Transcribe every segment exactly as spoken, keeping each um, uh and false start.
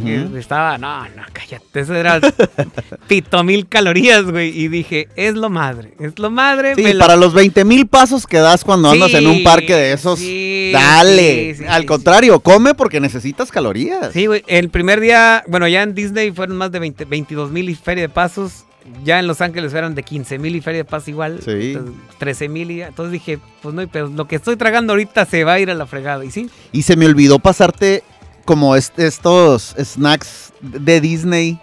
que estaba, no, no, cállate, eso era pito mil calorías, güey, y dije, es lo madre, es lo madre. Sí, me para lo... los veinte mil pasos que das cuando sí, andas en un parque de esos, sí, dale, sí, sí, al sí, contrario, sí. Come porque necesitas calorías. Sí, güey, el primer día, bueno, ya en Disney fueron más de veinte, veintidós mil y feria de pasos. Ya en Los Ángeles eran de quince mil y feria de pasos igual. Sí. trece mil y ya. Entonces dije, pues no, pero lo que estoy tragando ahorita se va a ir a la fregada. Y sí. Y se me olvidó pasarte como est- estos snacks de Disney,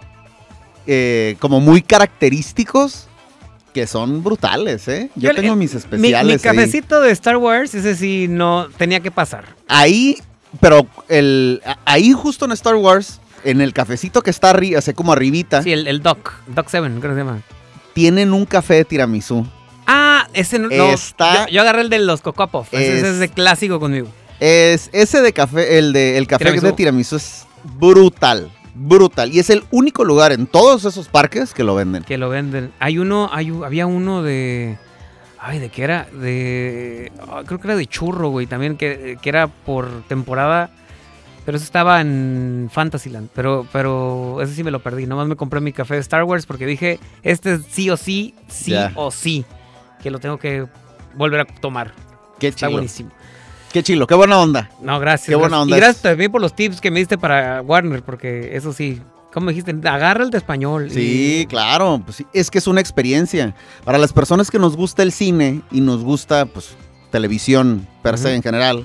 eh, como muy característicos, que son brutales, ¿eh? Yo, Yo tengo le, mis especiales. Mi, mi cafecito ahí. De Star Wars, ese sí no tenía que pasar. Ahí, pero el, ahí justo en Star Wars... En el cafecito que está arriba, así como arribita. Sí, el, el Doc, Doc siete, creo que se llama. Tienen un café de tiramisú. Ah, ese no. Está, yo, yo agarré el de los Cocoa Puffs. Ese es, es de clásico conmigo. Es ese de café, el de el café tiramisú. de tiramisú es brutal, brutal. Y es el único lugar en todos esos parques que lo venden. Que lo venden. Hay uno, hay, había uno de... Ay, ¿de qué era? De... Oh, creo que era de churro, güey, también, que, que era por temporada... Pero eso estaba en Fantasyland, pero, pero ese sí me lo perdí. Nomás me compré mi café de Star Wars porque dije, este es sí o sí, sí yeah. o sí, que lo tengo que volver a tomar. Qué Está chilo. buenísimo. Qué chilo, qué buena onda. No, gracias. Qué buena gracias. onda. Y gracias también por los tips que me diste para Warner, porque eso sí, ¿cómo dijiste? Agarra el de español. Sí, y... claro, pues sí, es que es una experiencia. Para las personas que nos gusta el cine y nos gusta, pues, televisión per se uh-huh. en general,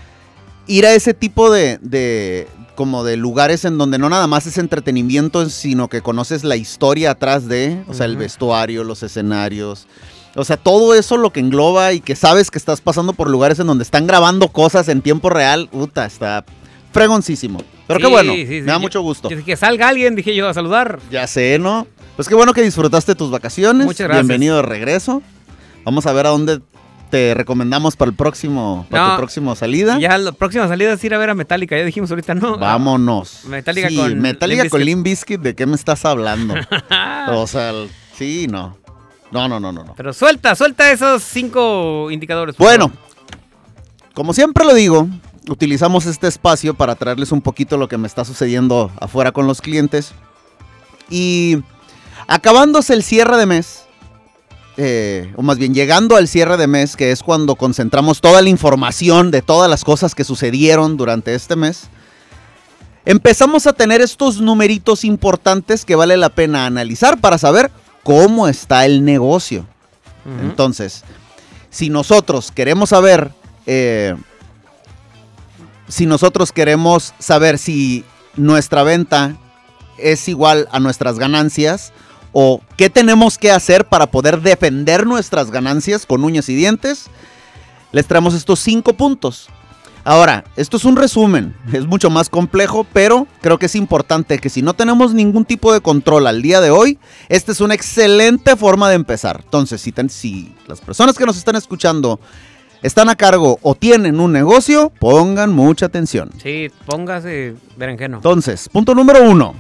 ir a ese tipo de, de, como de lugares en donde no nada más es entretenimiento, sino que conoces la historia atrás de, o sea, uh-huh. el vestuario, los escenarios, o sea, todo eso lo que engloba y que sabes que estás pasando por lugares en donde están grabando cosas en tiempo real, puta, está fregoncísimo. Pero sí, qué bueno, sí, sí. me da yo, mucho gusto. Yo, que salga alguien, dije yo, a saludar. Ya sé, ¿no? Pues qué bueno que disfrutaste tus vacaciones. Muchas gracias. Bienvenido de regreso. Vamos a ver a dónde te recomendamos para el próximo, para no, tu próxima salida. Ya la próxima salida es ir a ver a Metallica, ya dijimos ahorita, ¿no? Vámonos. Metallica sí, con Metallica con Limp Bizkit, ¿de qué me estás hablando? O sea, sí, no. No, no, no, no, no. Pero suelta, suelta esos cinco indicadores. Bueno, favor. Como siempre lo digo, utilizamos este espacio para traerles un poquito lo que me está sucediendo afuera con los clientes. Y acabándose el cierre de mes, Eh, o más bien llegando al cierre de mes, que es cuando concentramos toda la información de todas las cosas que sucedieron durante este mes, empezamos a tener estos numeritos importantes que vale la pena analizar para saber cómo está el negocio. Uh-huh. Entonces, si nosotros queremos saber, eh, si nosotros queremos saber si nuestra venta es igual a nuestras ganancias, o qué tenemos que hacer para poder defender nuestras ganancias con uñas y dientes, les traemos estos cinco puntos. Ahora, esto es un resumen, es mucho más complejo, pero creo que es importante que si no tenemos ningún tipo de control al día de hoy, esta es una excelente forma de empezar. Entonces, si, ten, si las personas que nos están escuchando están a cargo o tienen un negocio, pongan mucha atención. Sí, póngase berenjeno. Entonces, punto número uno.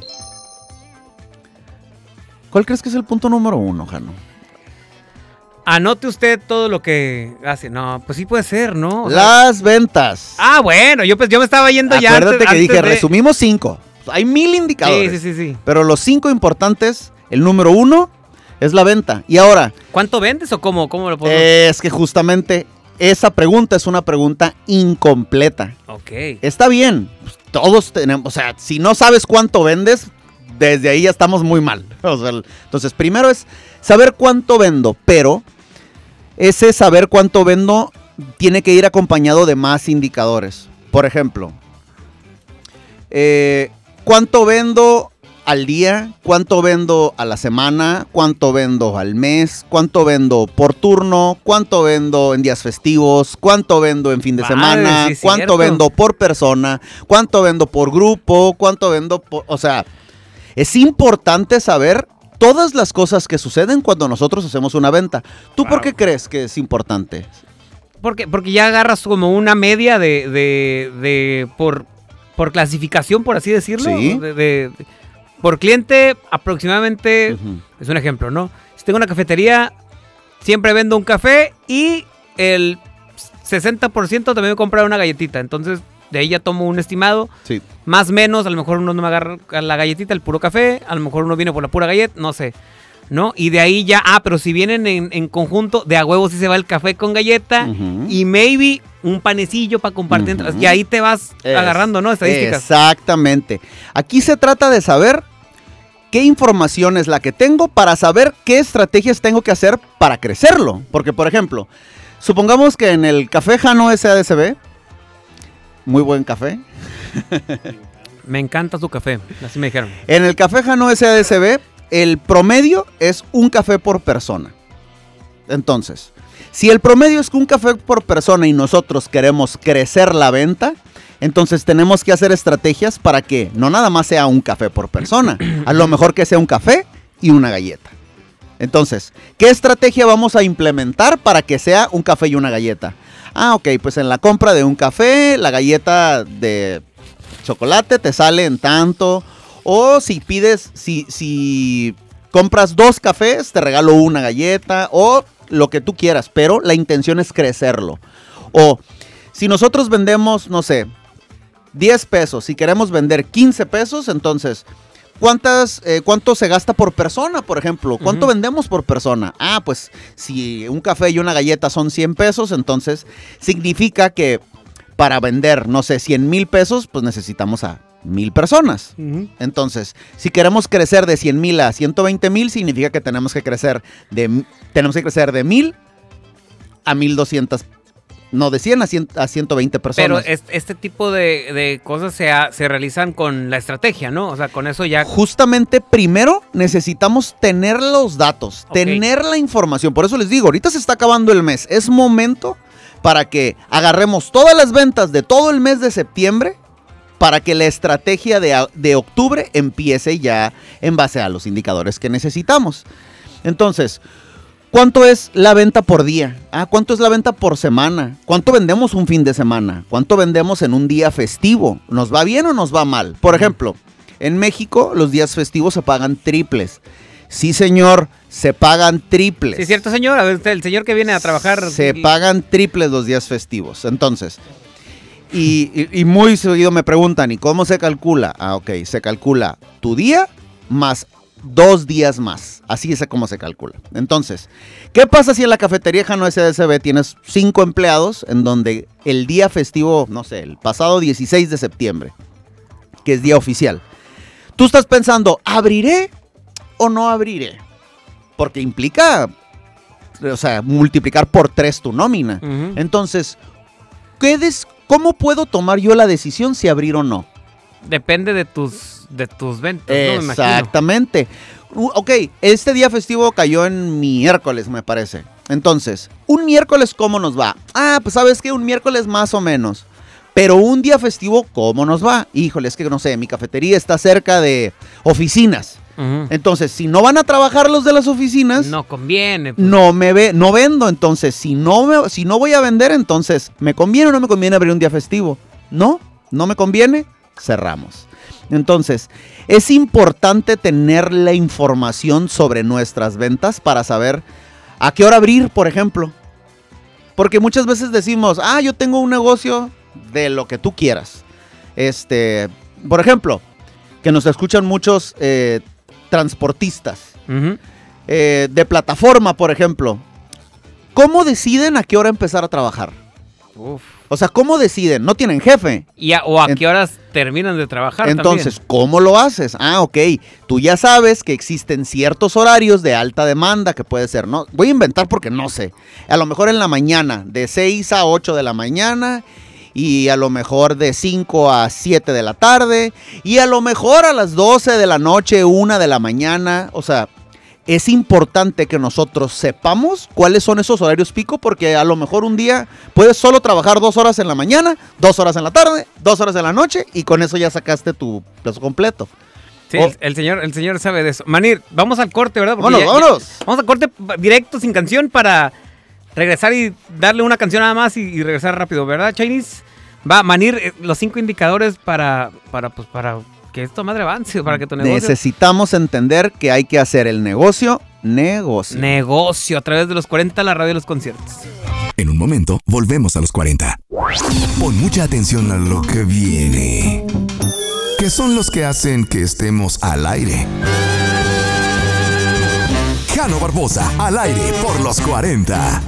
¿Cuál crees que es el punto número uno, Jano? Anote usted todo lo que hace. No, pues sí puede ser, ¿no? O Las sea... ventas. Ah, bueno, yo pues yo me estaba yendo Acuérdate ya antes, que antes dije, de... resumimos cinco. Hay mil indicadores. Sí, sí, sí, sí. Pero los cinco importantes, el número uno es la venta. Y ahora... ¿Cuánto vendes o cómo? ¿Cómo lo puedo? Es que justamente esa pregunta es una pregunta incompleta. Ok. Está bien. Todos tenemos... O sea, si no sabes cuánto vendes... Desde ahí ya estamos muy mal. O sea, entonces, primero es saber cuánto vendo, pero ese saber cuánto vendo tiene que ir acompañado de más indicadores. Por ejemplo, eh, ¿cuánto vendo al día? ¿Cuánto vendo a la semana? ¿Cuánto vendo al mes? ¿Cuánto vendo por turno? ¿Cuánto vendo en días festivos? ¿Cuánto vendo en fin de vale, semana? Sí, ¿cuánto cierto. vendo por persona? ¿Cuánto vendo por grupo? ¿Cuánto vendo por...? O sea... Es importante saber todas las cosas que suceden cuando nosotros hacemos una venta. ¿Tú wow. por qué crees que es importante? Porque, porque ya agarras como una media de, de, de por, por clasificación, por así decirlo. Sí. De, de, de, por cliente, aproximadamente, uh-huh. es un ejemplo, ¿no? Si tengo una cafetería, siempre vendo un café y el sesenta por ciento también me compra una galletita. Entonces, de ahí ya tomo un estimado. Sí. Más o menos, a lo mejor uno no me agarra la galletita, el puro café, a lo mejor uno viene por la pura galleta, no sé. ¿No? Y de ahí ya, ah, pero si vienen en, en conjunto, de a huevo sí se va el café con galleta uh-huh. y maybe un panecillo para compartir. Uh-huh. Y ahí te vas es, agarrando, ¿no? Estadísticas. Exactamente. Aquí se trata de saber qué información es la que tengo para saber qué estrategias tengo que hacer para crecerlo. Porque, por ejemplo, supongamos que en el café Jano S A D C B, muy buen café. Me encanta su café, así me dijeron. En el café Jano S A D C B, el promedio es un café por persona. Entonces, si el promedio es un café por persona y nosotros queremos crecer la venta, entonces tenemos que hacer estrategias para que no nada más sea un café por persona, a lo mejor que sea un café y una galleta. Entonces, ¿qué estrategia vamos a implementar para que sea un café y una galleta? Ah, ok, pues en la compra de un café, la galleta de chocolate te sale en tanto. O si pides, si, si compras dos cafés, te regalo una galleta o lo que tú quieras, pero la intención es crecerlo. O si nosotros vendemos, no sé, diez pesos, si queremos vender quince pesos, entonces, ¿cuántas, eh, ¿cuánto se gasta por persona, por ejemplo? ¿Cuánto uh-huh. vendemos por persona? Ah, pues si un café y una galleta son cien pesos, entonces significa que para vender, no sé, cien mil pesos, pues necesitamos a mil personas. Uh-huh. Entonces, si queremos crecer de cien mil a ciento veinte mil, significa que tenemos que crecer de tenemos que crecer de mil a mil doscientas, no, de cien a, cien, a ciento veinte personas. Pero este, este tipo de, de cosas se, ha, se realizan con la estrategia, ¿no? O sea, con eso ya... Justamente, primero necesitamos tener los datos, okay. tener la información. Por eso les digo, ahorita se está acabando el mes. Es momento para que agarremos todas las ventas de todo el mes de septiembre para que la estrategia de, de octubre empiece ya en base a los indicadores que necesitamos. Entonces, ¿cuánto es la venta por día? Ah, ¿cuánto es la venta por semana? ¿Cuánto vendemos un fin de semana? ¿Cuánto vendemos en un día festivo? ¿Nos va bien o nos va mal? Por ejemplo, en México los días festivos se pagan triples. Sí, señor, se pagan triples. Sí, cierto, señor. A ver, usted, el señor que viene a trabajar... Se y... pagan triples los días festivos. Entonces... Y, y, y muy seguido me preguntan, ¿y cómo se calcula? Ah, ok, se calcula tu día más dos días más. Así es como se calcula. Entonces, ¿qué pasa si en la cafetería Jano S A D C B tienes cinco empleados en donde el día festivo, no sé, el pasado dieciséis de septiembre, que es día oficial, tú estás pensando, ¿abriré o no abriré? Porque implica, o sea, multiplicar por tres tu nómina. Uh-huh. Entonces, ¿qué des- ¿cómo puedo tomar yo la decisión si abrir o no? Depende de tus, de tus ventas, ¿no? Me Exactamente. Uh, ok, este día festivo cayó en miércoles, me parece. Entonces, un miércoles, ¿cómo nos va? Ah, pues ¿sabes qué? Un miércoles más o menos. Pero un día festivo, ¿cómo nos va? Híjole, es que no sé, mi cafetería está cerca de oficinas. Uh-huh. Entonces, si no van a trabajar los de las oficinas, no conviene. Pues. No me ve, no vendo. Entonces, si no, me, si no voy a vender, entonces, ¿me conviene o no me conviene abrir un día festivo? No, no me conviene, cerramos. Entonces, es importante tener la información sobre nuestras ventas para saber a qué hora abrir, por ejemplo. Porque muchas veces decimos, ah, yo tengo un negocio de lo que tú quieras. Este, por ejemplo, que nos escuchan muchos eh, transportistas uh-huh. eh, de plataforma, por ejemplo. ¿Cómo deciden a qué hora empezar a trabajar? Uf. O sea, ¿cómo deciden? No tienen jefe. ¿Y a, o a en, qué horas terminan de trabajar Entonces, también? ¿Cómo lo haces? Ah, ok. Tú ya sabes que existen ciertos horarios de alta demanda que puede ser, ¿no? Voy a inventar porque no sé. A lo mejor en la mañana, de seis a ocho de la mañana... Y a lo mejor de cinco a siete de la tarde. Y a lo mejor a las doce de la noche, una de la mañana. O sea, es importante que nosotros sepamos cuáles son esos horarios pico. Porque a lo mejor un día puedes solo trabajar dos horas en la mañana, dos horas en la tarde, dos horas en la noche. Y con eso ya sacaste tu peso completo. Sí, oh. el, el, señor, el señor sabe de eso. Manir, vamos al corte, ¿verdad? Porque vámonos, ya, vámonos. Ya, vamos al corte directo, sin canción, para... regresar y darle una canción nada más y, y regresar rápido, ¿verdad, Chinese? Va, Manir, eh, los cinco indicadores para, para, pues, para que esto madre avance, para que tu negocio... Necesitamos entender que hay que hacer el negocio, negocio. Negocio, a través de los cuarenta, la radio y los conciertos. En un momento, volvemos a los cuarenta. Pon mucha atención a lo que viene. Que son los que hacen que estemos al aire. Jano Barbosa, al aire por los cuarenta.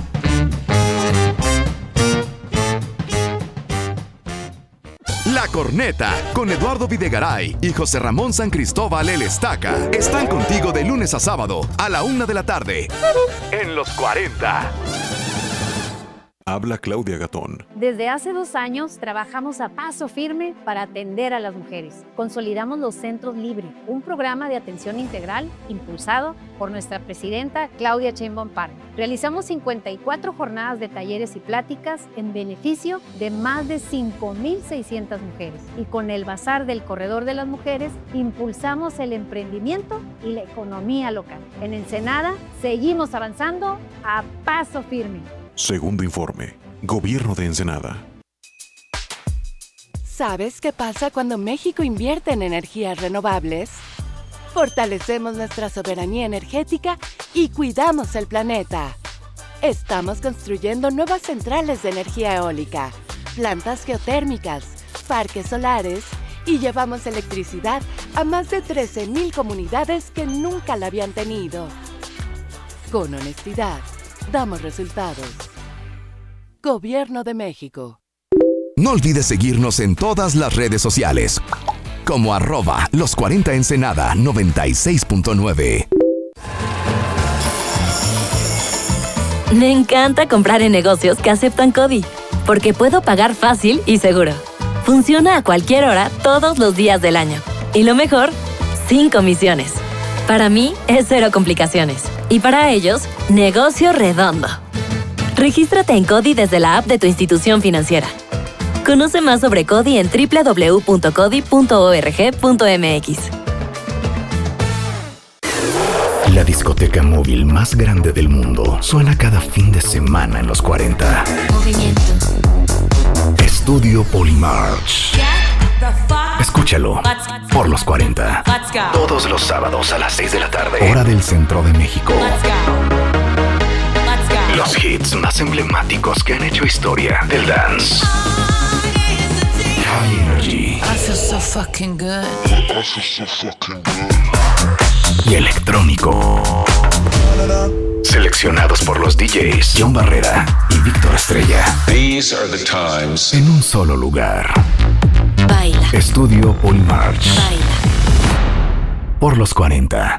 La Corneta, con Eduardo Videgaray y José Ramón San Cristóbal el Estaca, están contigo de lunes a sábado a la una de la tarde en los cuarenta. Habla Claudia Gatón. Desde hace dos años trabajamos a paso firme para atender a las mujeres. Consolidamos los Centros Libre, un programa de atención integral impulsado por nuestra presidenta Claudia Sheinbaum Pardo. Realizamos cincuenta y cuatro jornadas de talleres y pláticas en beneficio de más de cinco mil seiscientas mujeres. Y con el Bazar del Corredor de las Mujeres impulsamos el emprendimiento y la economía local. En Ensenada seguimos avanzando a paso firme. Segundo informe. Gobierno de Ensenada. ¿Sabes qué pasa cuando México invierte en energías renovables? Fortalecemos nuestra soberanía energética y cuidamos el planeta. Estamos construyendo nuevas centrales de energía eólica, plantas geotérmicas, parques solares y llevamos electricidad a más de trece mil comunidades que nunca la habían tenido. Con honestidad, damos resultados. Gobierno de México. No olvides seguirnos en todas las redes sociales, como arroba los cuarenta Ensenada noventa y seis punto nueve. Me encanta comprar en negocios que aceptan CODI, porque puedo pagar fácil y seguro. Funciona a cualquier hora, todos los días del año. Y lo mejor, sin comisiones. Para mí, es cero complicaciones. Y para ellos, negocio redondo. Regístrate en CODI desde la app de tu institución financiera. Conoce más sobre CODI en doble u doble u doble u punto codi punto org punto m x. La discoteca móvil más grande del mundo suena cada fin de semana en los cuarenta. Movimiento. Estudio Polymarch. Escúchalo por los cuarenta. Todos los sábados a las seis de la tarde. Hora del centro de México. Los hits más emblemáticos que han hecho historia del dance. High Energy. I feel so fucking good. Y electrónico. Seleccionados por los D Js John Barrera y Víctor Estrella. These are the times. En un solo lugar. Baila. Estudio Polymarch. Baila. Por los cuarenta.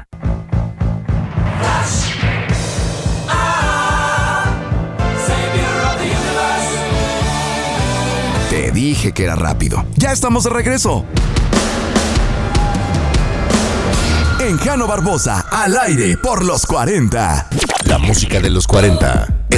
Te dije que era rápido. ¡Ya estamos de regreso! En Jano Barbosa, al aire por los cuarenta. La música de los cuarenta.